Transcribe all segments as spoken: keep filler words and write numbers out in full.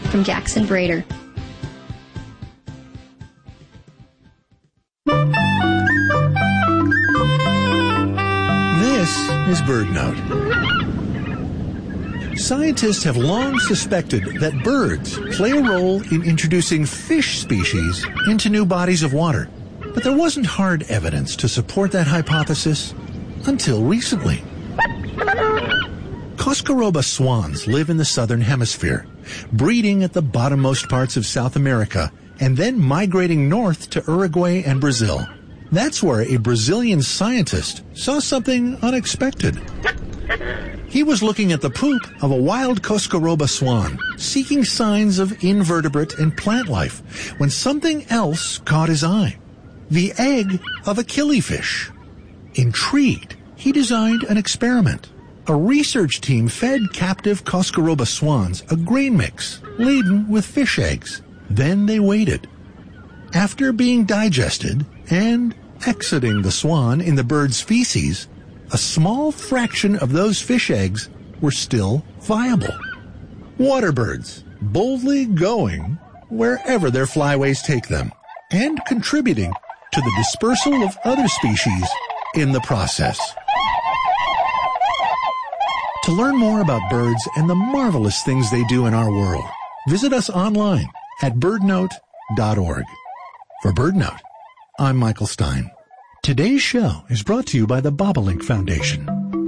from Jackson Brader. This is BirdNote. Scientists have long suspected that birds play a role in introducing fish species into new bodies of water. But there wasn't hard evidence to support that hypothesis until recently. Coscaroba swans live in the southern hemisphere, breeding at the bottommost parts of South America and then migrating north to Uruguay and Brazil. That's where a Brazilian scientist saw something unexpected. He was looking at the poop of a wild Coscaroba swan, seeking signs of invertebrate and plant life, when something else caught his eye. The egg of a killifish. Intrigued, he designed an experiment. A research team fed captive Coscaroba swans a grain mix laden with fish eggs. Then they waited. After being digested and exiting the swan in the bird's feces, a small fraction of those fish eggs were still viable. Water birds, boldly going wherever their flyways take them, and contributing to the dispersal of other species in the process. To learn more about birds and the marvelous things they do in our world, visit us online at bird note dot org. For BirdNote, I'm Michael Stein. Today's show is brought to you by the Bobolink Foundation.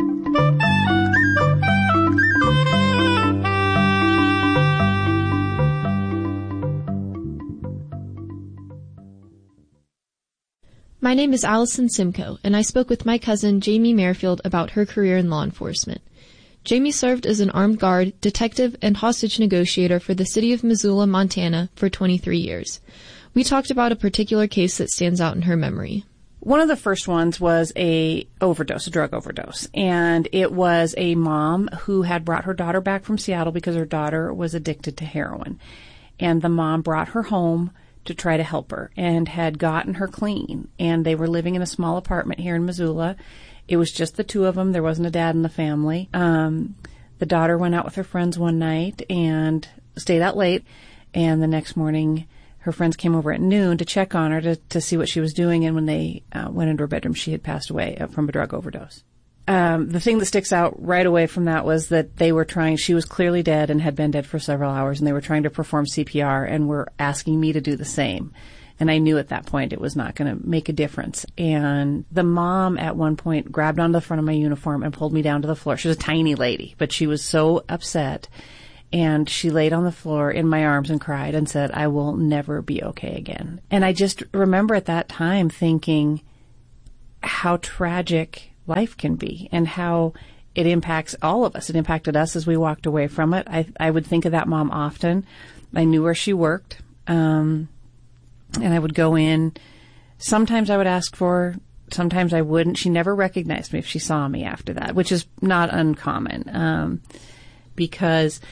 My name is Allison Simcoe, and I spoke with my cousin Jamie Merrifield about her career in law enforcement. Jamie served as an armed guard, detective, and hostage negotiator for the city of Missoula, Montana, for twenty-three years. We talked about a particular case that stands out in her memory. One of the first ones was a overdose, a drug overdose. And it was a mom who had brought her daughter back from Seattle because her daughter was addicted to heroin. And the mom brought her home to try to help her and had gotten her clean. And they were living in a small apartment here in Missoula. It was just the two of them. There wasn't a dad in the family. Um, the daughter went out with her friends one night and stayed out late. And the next morning, her friends came over at noon to check on her to, to see what she was doing, and when they uh, went into her bedroom, she had passed away uh, from a drug overdose. Um, the thing that sticks out right away from that was that they were trying, she was clearly dead and had been dead for several hours, and they were trying to perform C P R and were asking me to do the same. And I knew at that point it was not going to make a difference. And the mom at one point grabbed onto the front of my uniform and pulled me down to the floor. She was a tiny lady, but she was so upset. And she laid on the floor in my arms and cried and said, "I will never be okay again." And I just remember at that time thinking how tragic life can be and how it impacts all of us. It impacted us as we walked away from it. I, I would think of that mom often. I knew where she worked. Um, and I would go in. Sometimes I would ask for her. Sometimes I wouldn't. She never recognized me if she saw me after that, which is not uncommon. Um, because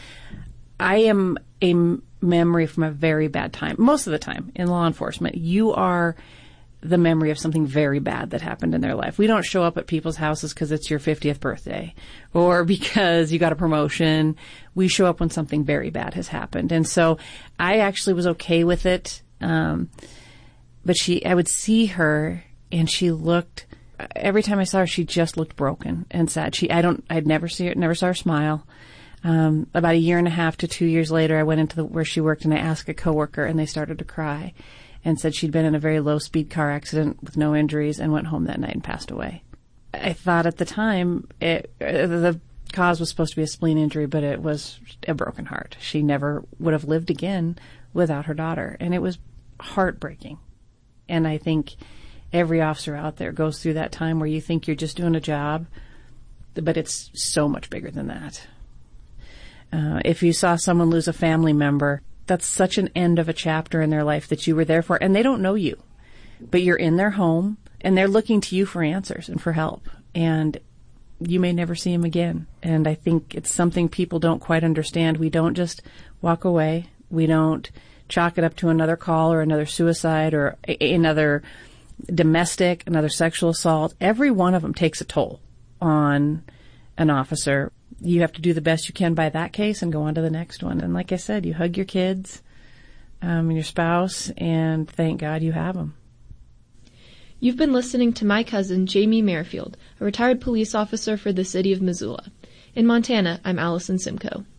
I am a memory from a very bad time. Most of the time in law enforcement, you are the memory of something very bad that happened in their life. We don't show up at people's houses because it's your fiftieth birthday or because you got a promotion. We show up when something very bad has happened. And so I actually was okay with it. Um, but she, I would see her and she looked, every time I saw her, she just looked broken and sad. She, I don't, I'd never see her, never saw her smile. Um, about a year and a half to two years later, I went into the, where she worked and I asked a coworker and they started to cry and said she'd been in a very low speed car accident with no injuries and went home that night and passed away. I thought at the time it, uh, the cause was supposed to be a spleen injury, but it was a broken heart. She never would have lived again without her daughter. And it was heartbreaking. And I think every officer out there goes through that time where you think you're just doing a job, but it's so much bigger than that. Uh, if you saw someone lose a family member, that's such an end of a chapter in their life that you were there for, and they don't know you, but you're in their home, and they're looking to you for answers and for help, and you may never see them again. And I think it's something people don't quite understand. We don't just walk away. We don't chalk it up to another call or another suicide or a- another domestic, another sexual assault. Every one of them takes a toll on an officer. you have to do the best you can by that case and go on to the next one. And like I said, you hug your kids um, and your spouse, and thank God you have them. You've been listening to My Cousin, Jamie Merrifield, a retired police officer for the city of Missoula. In Montana, I'm Allison Simcoe.